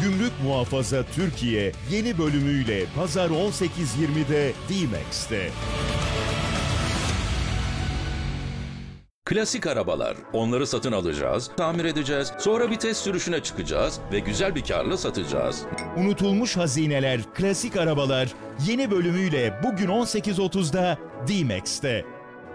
Gümrük Muhafaza Türkiye yeni bölümüyle Pazar 18.20'de D-Max'te. Klasik arabalar. Onları satın alacağız, tamir edeceğiz, sonra bir test sürüşüne çıkacağız ve güzel bir karla satacağız. Unutulmuş hazineler, klasik arabalar yeni bölümüyle bugün 18.30'da D-Max'te.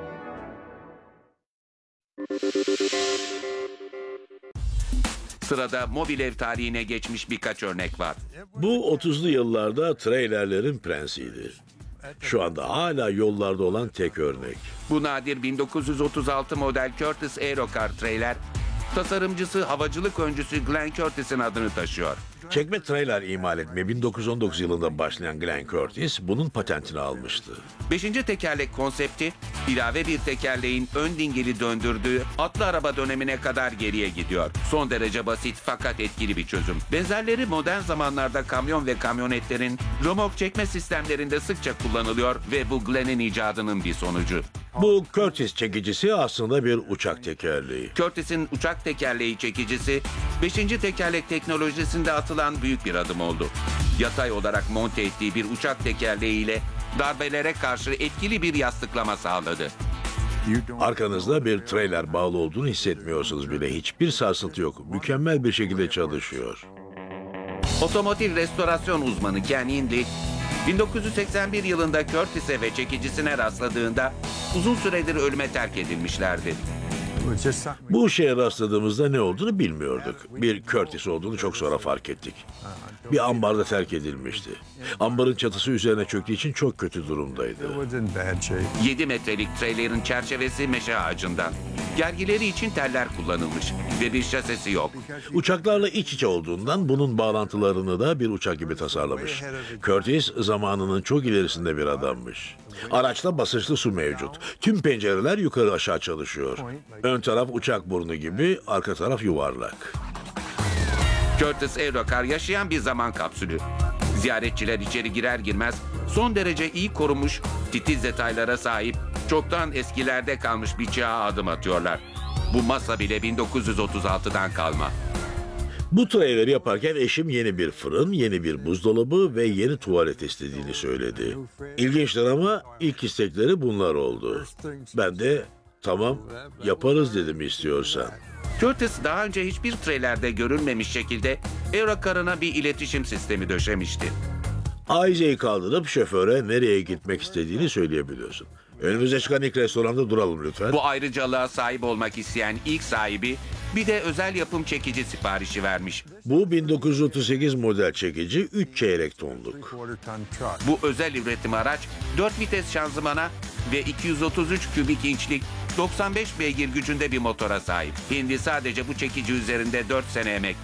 Sırada mobil ev tarihine geçmiş birkaç örnek var. Bu 30'lu yıllarda trailerlerin prensiydi. Şu anda hala yollarda olan tek örnek. Bu nadir 1936 model Curtiss Aerocar trailer, tasarımcısı havacılık öncüsü Glenn Curtiss'in adını taşıyor. Çekme trailer imal etmeye 1919 yılında başlayan Glenn Curtiss bunun patentini almıştı. 5. tekerlek konsepti, ilave bir tekerleğin ön dingili döndürdüğü atlı araba dönemine kadar geriye gidiyor. Son derece basit fakat etkili bir çözüm. Benzerleri modern zamanlarda kamyon ve kamyonetlerin römork çekme sistemlerinde sıkça kullanılıyor ve bu Glenn'in icadının bir sonucu. Bu Curtiss çekicisi aslında bir uçak tekerleği. Curtiss'in uçak tekerleği çekicisi, 5. tekerlek teknolojisinde atılan büyük bir adım oldu. Yatay olarak monte ettiği bir uçak tekerleğiyle darbelere karşı etkili bir yastıklama sağladı. Arkanızda bir trailer bağlı olduğunu hissetmiyorsunuz bile. Hiçbir sarsıntı yok. Mükemmel bir şekilde çalışıyor. Otomotiv restorasyon uzmanı Ken Hindley, 1981 yılında Curtiss'e ve çekicisine rastladığında uzun süredir ölüme terk edilmişlerdi. Bu şeye rastladığımızda ne olduğunu bilmiyorduk. Bir Curtiss olduğunu çok sonra fark ettik. Bir ambarda terk edilmişti. Ambarın çatısı üzerine çöktüğü için çok kötü durumdaydı. 7 metrelik trailerin çerçevesi meşe ağacından. Gergileri için teller kullanılmış ve bir şasisi yok. Uçaklarla iç içe olduğundan bunun bağlantılarını da bir uçak gibi tasarlamış. Curtiss zamanının çok ilerisinde bir adammış. Araçta basınçlı su mevcut. Tüm pencereler yukarı aşağı çalışıyor. Ön taraf uçak burnu gibi, arka taraf yuvarlak. Curtiss Aerocar yaşayan bir zaman kapsülü. Ziyaretçiler içeri girer girmez son derece iyi korunmuş, titiz detaylara sahip, çoktan eskilerde kalmış bir çağa adım atıyorlar. Bu masa bile 1936'dan kalma. Bu traileri yaparken eşim yeni bir fırın, yeni bir buzdolabı ve yeni tuvalet istediğini söyledi. İlginçtir ama ilk istekleri bunlar oldu. Ben de tamam yaparız dedim istiyorsan. Curtiss daha önce hiçbir trailerde görülmemiş şekilde Aerocar'ına bir iletişim sistemi döşemişti. Ayize'yi kaldırıp şoföre nereye gitmek istediğini söyleyebiliyorsun. Önümüze çıkan ilk restoranda duralım lütfen. Bu ayrıcalığa sahip olmak isteyen ilk sahibi bir de özel yapım çekici siparişi vermiş. Bu 1938 model çekici 3 çeyrek tonluk. Bu özel üretim araç 4 vites şanzımana ve 233 kübik inçlik 95 beygir gücünde bir motora sahip. Hindi sadece bu çekici üzerinde 4 sene emek